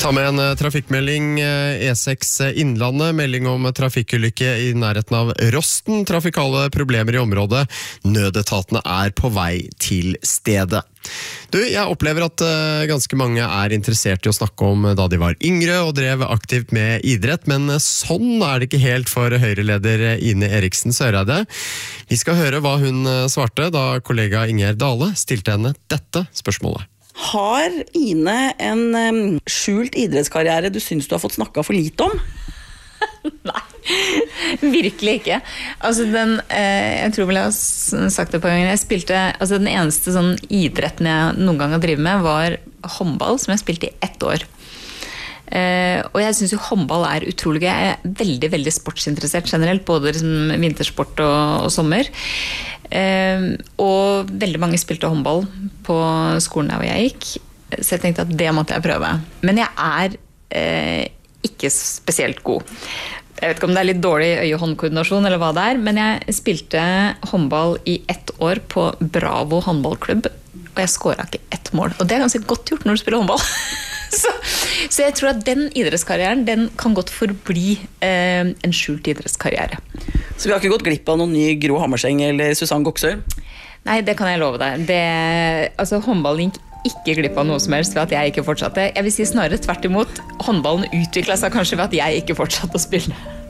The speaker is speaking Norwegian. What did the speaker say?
Ta med en trafikkmelding, E6 Innlandet, melding om trafikkulykke i nærheten av Rosten, trafikale problemer i området, nødetatene er på vei til stedet. Du, jeg opplever at ganske mange er interessert i å snakke om da de var yngre og drev aktivt med idrett, men sånn er det ikke helt for Høyre-leder Ine Eriksen Søreide. Vi skal høre hva hun svarte da kollega Ingjerd Dale stilte henne dette spørsmålet. Har Ine en skjult idrettskarriere du synes du har fått snakket for lite om? Nei, virkelig ikke. Altså jeg tror vel jeg har sagt det på gangen. Jeg spilte, altså den eneste sånn idretten jeg noen gang har drivet med var håndball, som jeg spilte i 1 år. Og jeg synes jo håndball er utrolig gøy. Jeg er veldig, veldig sportsinteressert generelt, både liksom vintersport og sommer. Og veldig mange spilte håndball på skolen der hvor jeg gikk, så jeg tenkte at det måtte jeg prøve. Men jeg er ikke spesielt god. Jeg vet ikke om det er litt dårlig øye-håndkoordinasjon eller hva det er, men jeg spilte håndball i 1 år på Bravo håndballklubb, og jeg scoret ikke 1 mål. Og det er ganske godt gjort når du spiller håndball. Så jeg tror at den idrettskarrieren, den kan godt forbli en skjult idrettskarriere. Så vi har ikke gått glipp av noen ny Gro Hammerseng eller Susanne Goksøy? Nei, det kan jeg love deg. Altså, håndballen gikk ikke glipp av noe som helst ved at jeg ikke fortsatte. Jeg vil si snarere tvert imot, håndballen utviklet seg kanskje ved at jeg ikke fortsatte å spille.